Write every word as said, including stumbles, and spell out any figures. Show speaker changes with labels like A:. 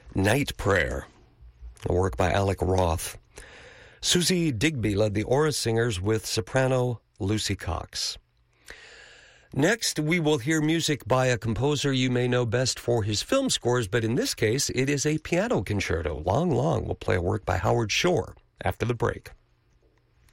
A: Night Prayer, a work by Alec Roth. Susie Digby led the Aura Singers with soprano Lucy Cox. Next, we will hear music by a composer you may know best for his film scores, but in this case, it is a piano concerto. Long Long will play a work by Howard Shore after the break.